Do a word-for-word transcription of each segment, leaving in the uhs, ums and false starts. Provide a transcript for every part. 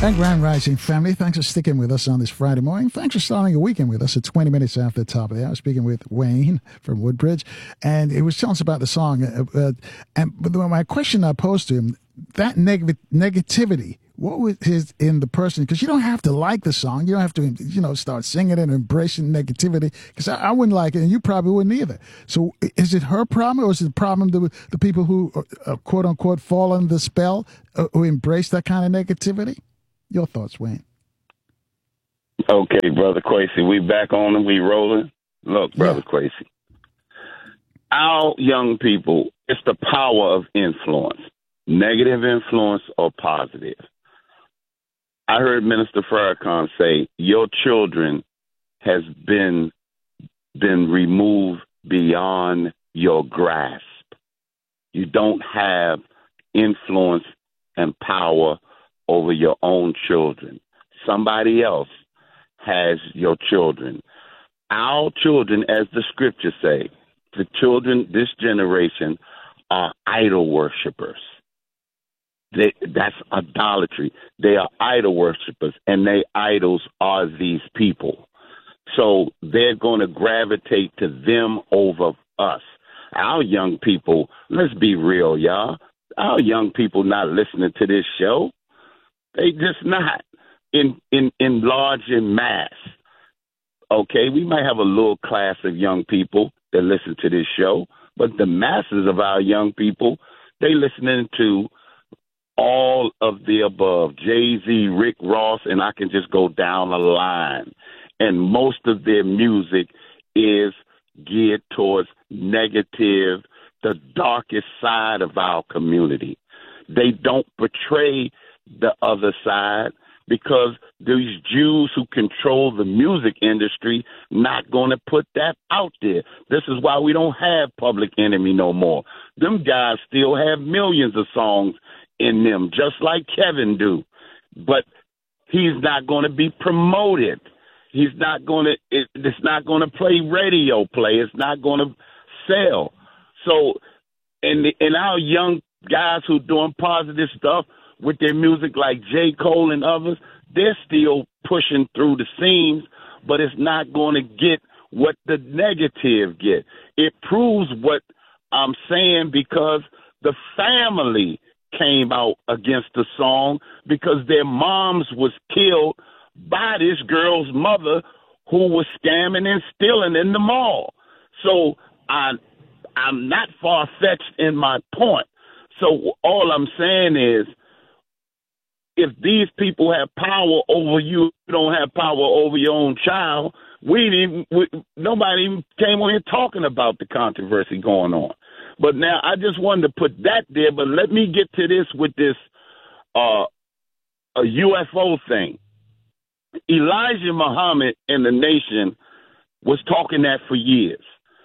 And Grand Rising family, thanks for sticking with us on this Friday morning. Thanks for starting a weekend with us at twenty minutes after the top of the hour. Speaking with Wayne from Woodbridge, and he was telling us about the song. Uh, uh, and but my question I posed to him, that neg- negativity, what was his in the person? Because you don't have to like the song. You don't have to, you know, start singing it and embracing negativity. Because I, I wouldn't like it, and you probably wouldn't either. So is it her problem, or is it the problem the the people who uh, quote unquote fall under the spell, uh, who embrace that kind of negativity? Your thoughts, Wayne? Okay, Brother Quasi, we back on and we rolling. Look, Brother yeah. Quasi, our young people, it's the power of influence, negative influence or positive. I heard Minister Farrakhan say, your children has been been removed beyond your grasp. You don't have influence and power over your own children. Somebody else has your children. Our children, as the scriptures say, the children this generation are idol worshipers. They, that's idolatry. They are idol worshipers, and their idols are these people. So they're going to gravitate to them over us. Our young people, let's be real, y'all. Our young people not listening to this show. They just not in, in, in large and mass. Okay, we might have a little class of young people that listen to this show, but the masses of our young people, they listening to all of the above. Jay-Z, Rick Ross, and I can just go down the line. And most of their music is geared towards negative, the darkest side of our community. They don't portray the other side because these Jews who control the music industry not going to put that out there. This is why we don't have Public Enemy no more. Them guys still have millions of songs in them, just like Kevin do. But he's not going to be promoted. He's not going to, it, it's not going to play radio play. It's not going to sell. So, and, and our young guys who doing positive stuff with their music like J. Cole and others, they're still pushing through the seams, but it's not going to get what the negative get. It proves what I'm saying because the family came out against the song because their moms was killed by this girl's mother who was scamming and stealing in the mall. So I, I'm not far-fetched in my point. So all I'm saying is, if these people have power over you, you don't have power over your own child. We didn't. We, nobody even came on here talking about the controversy going on. But now I just wanted to put that there. But let me get to this with this uh, a U F O thing. Elijah Muhammad and the nation was talking that for years.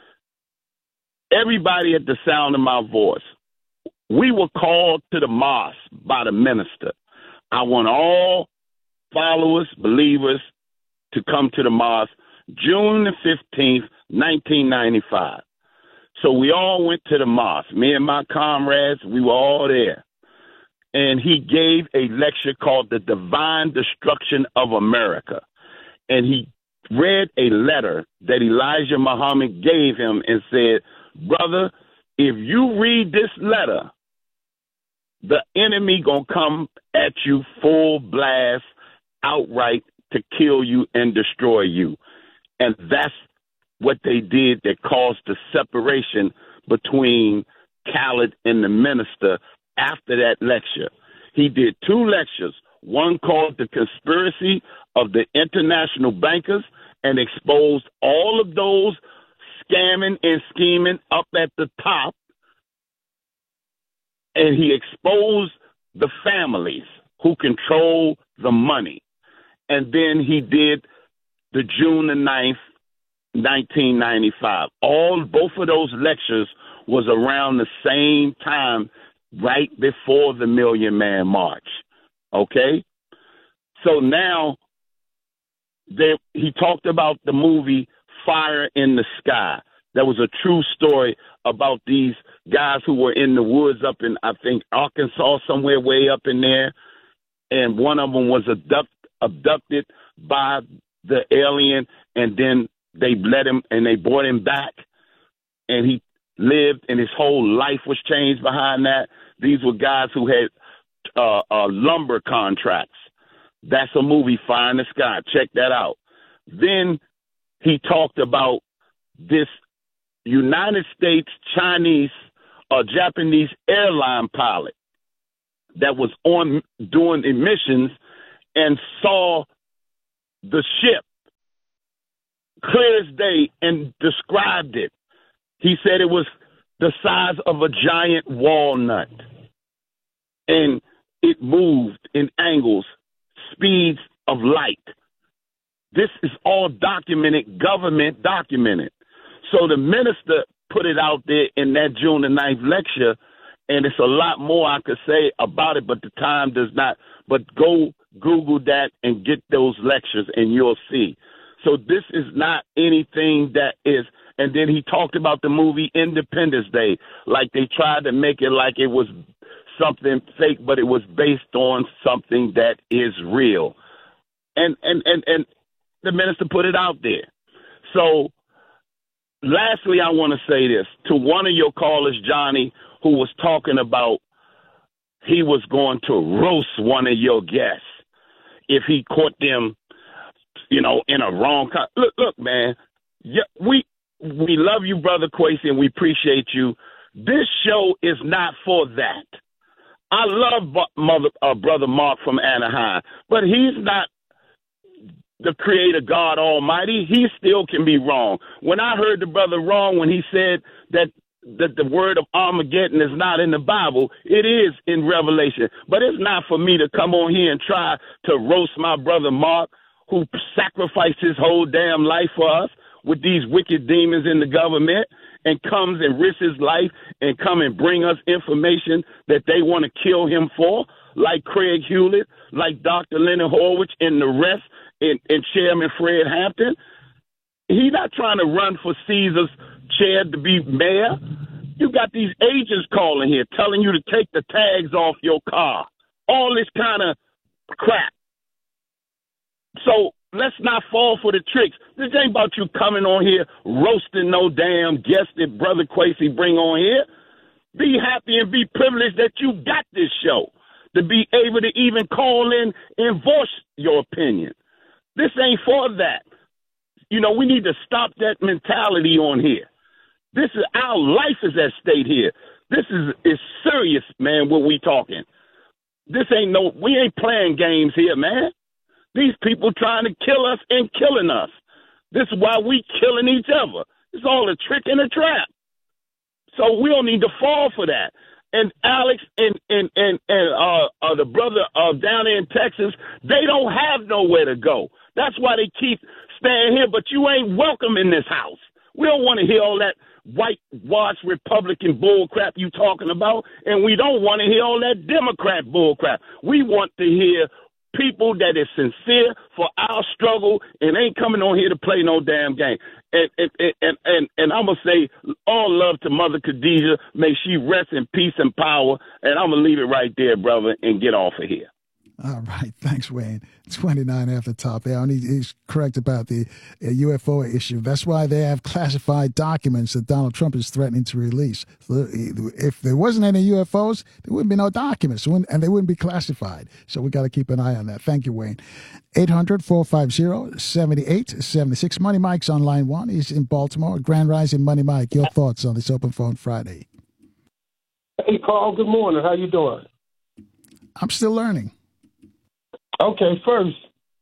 Everybody at the sound of my voice, we were called to the mosque by the minister. I want all followers, believers, to come to the mosque June the fifteenth, nineteen ninety-five. So we all went to the mosque. Me and my comrades, we were all there. And he gave a lecture called The Divine Destruction of America. And he read a letter that Elijah Muhammad gave him and said, brother, if you read this letter, the enemy gonna come at you full blast, outright to kill you and destroy you. And that's what they did that caused the separation between Khaled and the minister after that lecture. He did two lectures, one called The Conspiracy of the International Bankers, and exposed all of those scamming and scheming up at the top. And he exposed the families who control the money. And then he did the June the ninth, nineteen ninety-five. All both of those lectures was around the same time, right before the Million Man March. Okay? So now they, he talked about the movie Fire in the Sky. That was a true story about these guys who were in the woods up in, I think, Arkansas, somewhere way up in there. and one of them was abduct, abducted by the alien, and then they let him and they brought him back, and he lived, and his whole life was changed behind that. These were guys who had uh, uh, lumber contracts. That's a movie, Fire in the Sky. Check that out. Then he talked about this United States, Chinese, or Japanese airline pilot that was on doing emissions and saw the ship clear as day and described it. He said it was the size of a giant walnut, and it moved in angles, speeds of light. This is all documented, government documented. So the minister put it out there in that June the ninth lecture, and it's a lot more I could say about it, but the time does not. But go Google that and get those lectures, and you'll see. So this is not anything that is, and then he talked about the movie Independence Day, like they tried to make it like it was something fake, but it was based on something that is real. And and, and, and the minister put it out there. So lastly, I want to say this to one of your callers, Johnny, who was talking about he was going to roast one of your guests if he caught them, you know, in a wrong con- look, look, man. Yeah, we we love you, Brother Kwesi, and we appreciate you. This show is not for that. I love mother, uh, Brother Mark from Anaheim, but he's not the creator God Almighty. He still can be wrong. When I heard the brother wrong when he said that that the word of Armageddon is not in the Bible, it is in Revelation. But it's not for me to come on here and try to roast my brother Mark, who sacrificed his whole damn life for us with these wicked demons in the government, and comes and risks his life and come and bring us information that they want to kill him for, like Craig Hewlett, like Doctor Leonard Horwich, and the rest, and, and Chairman Fred Hampton. He's not trying to run for Caesar's chair to be mayor. You got these agents calling here telling you to take the tags off your car. All this kind of crap. So let's not fall for the tricks. This ain't about you coming on here roasting no damn guest that Brother Kwesi bring on here. Be happy and be privileged that you got this show to be able to even call in and voice your opinion. This ain't for that. You know, we need to stop that mentality on here. This is our life is at stake here. This is is serious, man, what we talking. This ain't no, we ain't playing games here, man. These people trying to kill us and killing us. This is why we killing each other. It's all a trick and a trap. So we don't need to fall for that. And Alex and and and, and uh, uh, the brother uh, down there in Texas, they don't have nowhere to go. That's why they keep staying here. But you ain't welcome in this house. We don't want to hear all that whitewash Republican bull crap you talking about, and we don't want to hear all that Democrat bull crap. We want to hear people that is sincere for our struggle and ain't coming on here to play no damn game. And and and and, and I'm gonna say all love to Mother Khadijah. May she rest in peace and power. And I'm gonna leave it right there, brother, and get off of here. All right. Thanks, Wayne. twenty-nine after the top there. And he, he's correct about the uh, U F O issue. That's why they have classified documents that Donald Trump is threatening to release. So if there wasn't any U F Os, there wouldn't be no documents, and they wouldn't be classified. So we got to keep an eye on that. Thank you, Wayne. eight hundred, four five zero, seven eight seven six. Money Mike's on line one. He's in Baltimore. Grand Rising, Money Mike. Your thoughts on this Open Phone Friday? Hey, Carl. Good morning. How you doing? I'm still learning. Okay, first,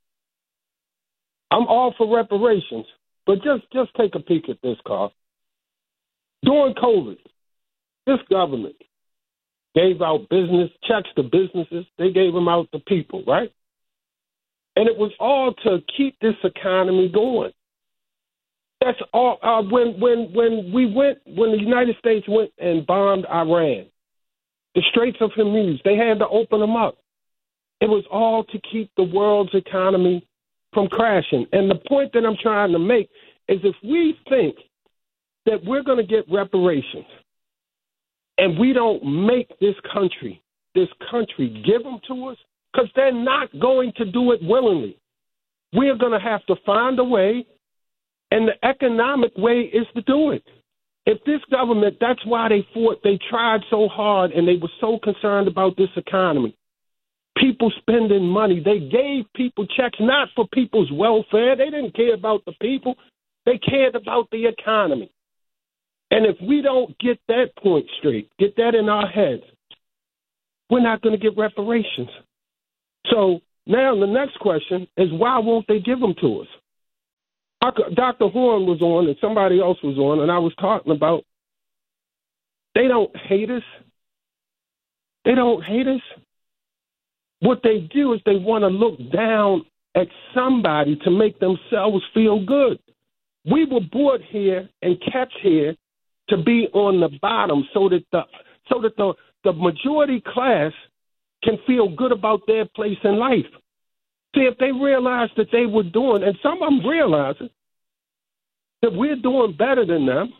I'm all for reparations, but just, just take a peek at this, Carl. During COVID, this government gave out business checks to businesses. They gave them out to people, right? And it was all to keep this economy going. That's all. Uh, when when when we went, when the United States went and bombed Iran, the Straits of Hormuz, they had to open them up. It was all to keep the world's economy from crashing. And the point that I'm trying to make is if we think that we're going to get reparations and we don't make this country, this country give them to us, because they're not going to do it willingly. We're going to have to find a way, and the economic way is to do it. If this government, that's why they fought, they tried so hard, and they were so concerned about this economy. People spending money. They gave people checks not for people's welfare. They didn't care about the people. They cared about the economy. And if we don't get that point straight, get that in our heads, we're not going to get reparations. So now the next question is, why won't they give them to us? Doctor Horn was on and somebody else was on, and I was talking about they don't hate us. They don't hate us. What they do is they want to look down at somebody to make themselves feel good. We were brought here and kept here to be on the bottom so that the so that the, the majority class can feel good about their place in life. See, if they realized that they were doing, and some of them realize it, that we're doing better than them,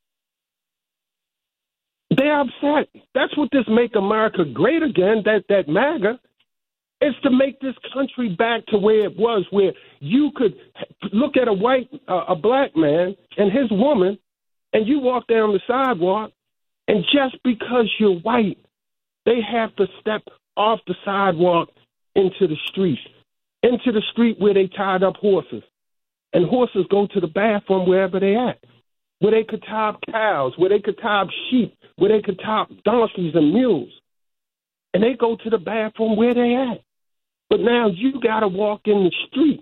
they're upset. That's what this Make America Great Again, that, that MAGA, is to make this country back to where it was, where you could look at a white, uh, a black man and his woman, and you walk down the sidewalk, and just because you're white, they have to step off the sidewalk into the street, into the street where they tied up horses. And horses go to the bathroom wherever they at, where they could tie up cows, where they could tie up sheep, where they could tie up donkeys and mules. And they go to the bathroom where they at. But now you got to walk in the street.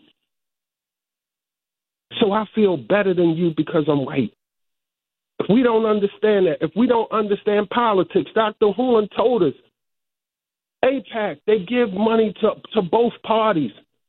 So I feel better than you because I'm white. If we don't understand that, if we don't understand politics, Doctor Horn told us, AIPAC, they give money to, to both parties.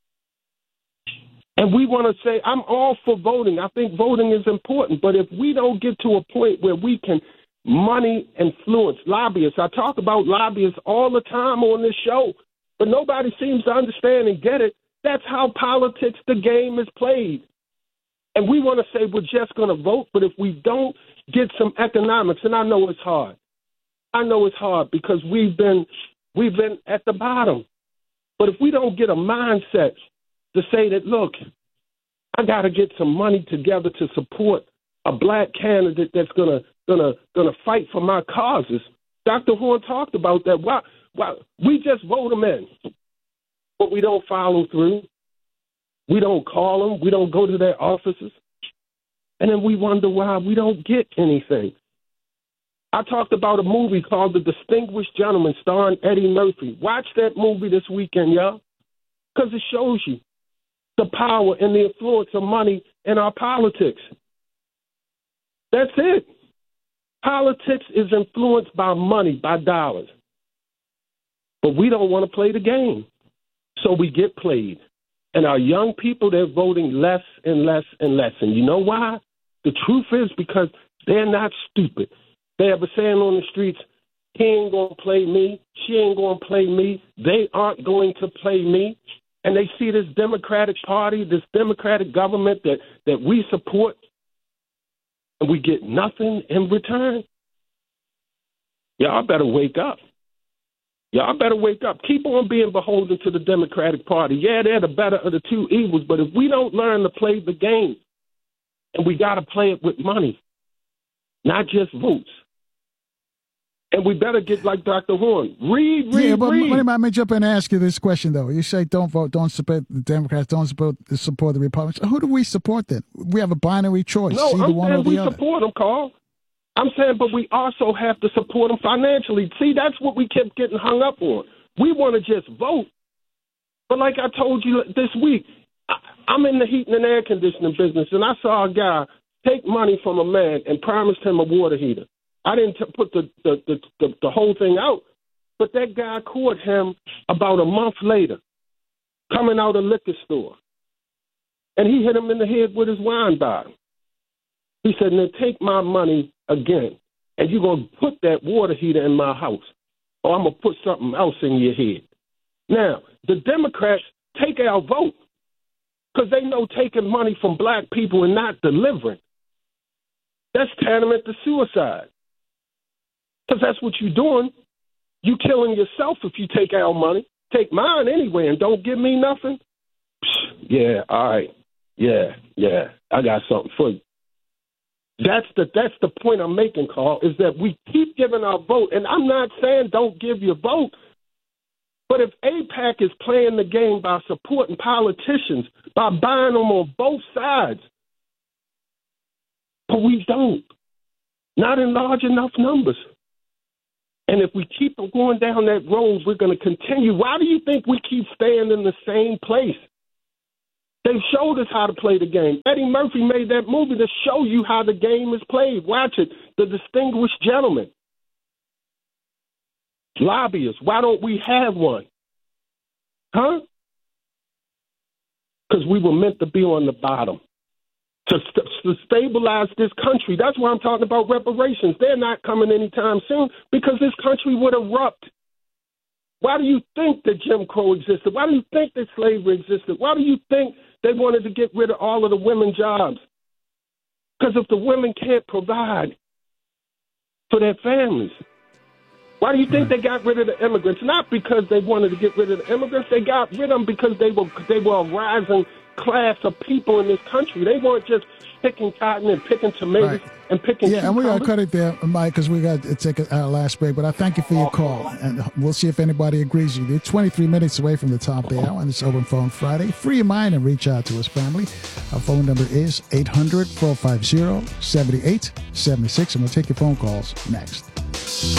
And we want to say, I'm all for voting. I think voting is important. But if we don't get to a point where we can money influence lobbyists, I talk about lobbyists all the time on this show, but nobody seems to understand and get it. That's how politics, the game is played. And we want to say we're just going to vote, but if we don't get some economics, and I know it's hard. I know it's hard because we've been we've been at the bottom. But if we don't get a mindset to say that, look, I got to get some money together to support a black candidate that's gonna gonna gonna fight for my causes. Doctor Horn talked about that. Why? Why we just vote them in, but we don't follow through. We don't call them. We don't go to their offices, and then we wonder why we don't get anything. I talked about a movie called The Distinguished Gentleman, starring Eddie Murphy. Watch that movie this weekend, y'all, because it shows you the power and the influence of money in our politics. That's it. Politics is influenced by money, by dollars. But we don't want to play the game, so we get played. And our young people, they're voting less and less and less. And you know why? The truth is because they're not stupid. They have a saying on the streets, he ain't going to play me, she ain't going to play me, they aren't going to play me. And they see this Democratic Party, this Democratic government that, that we support, and we get nothing in return. Y'all better wake up. Y'all better wake up. Keep on being beholden to the Democratic Party. Yeah, they're the better of the two evils, but if we don't learn to play the game, and we got to play it with money, not just votes. And we better get like Doctor Horn. Read, read, yeah, but read. Let me jump in and ask you this question, though. You say don't vote, don't support the Democrats, don't support, support the Republicans. Who do we support then? We have a binary choice. No, either I'm one saying or the we other. support them, Carl. I'm saying, but we also have to support them financially. See, that's what we kept getting hung up on. We want to just vote. But like I told you this week, I, I'm in the heating and air conditioning business, and I saw a guy take money from a man and promised him a water heater. I didn't t- put the, the, the, the, the whole thing out, but that guy caught him about a month later coming out of a liquor store, and he hit him in the head with his wine bottle. He said, now take my money again, and you're going to put that water heater in my house, or I'm going to put something else in your head. Now, the Democrats take our vote because they know taking money from black people and not delivering, that's tantamount to suicide. Because that's what you're doing. You're killing yourself if you take our money. take mine anyway and don't give me nothing, yeah, all right, yeah, yeah, I got something for you. That's the that's the point I'm making, Carl, is that we keep giving our vote, and I'm not saying don't give your vote, but if AIPAC is playing the game by supporting politicians, by buying them on both sides, but we don't, not in large enough numbers. And if we keep going down that road, we're going to continue. Why do you think we keep staying in the same place? They've showed us how to play the game. Eddie Murphy made that movie to show you how the game is played. Watch it. The Distinguished Gentleman. Lobbyists. Why don't we have one? Huh? Because we were meant to be on the bottom. To, st- to stabilize this country. That's why I'm talking about reparations. They're not coming anytime soon because this country would erupt. Why do you think that Jim Crow existed? Why do you think that slavery existed? Why do you think they wanted to get rid of all of the women jobs? Because if the women can't provide for their families, why do you think they got rid of the immigrants? Not because they wanted to get rid of the immigrants. They got rid of them because they were they were a rising class of people in this country. They weren't just picking cotton and picking tomatoes right. and picking Yeah, and we got to cucumbers. cut it there, Mike, because we got to take our last break. But I thank you for your call, and we'll see if anybody agrees with you. twenty-three minutes away from the top of the hour, and it's Open Phone Friday. Free your mind and reach out to us, family. Our phone number is eight hundred, four five zero, seven eight seven six, and we'll take your phone calls next.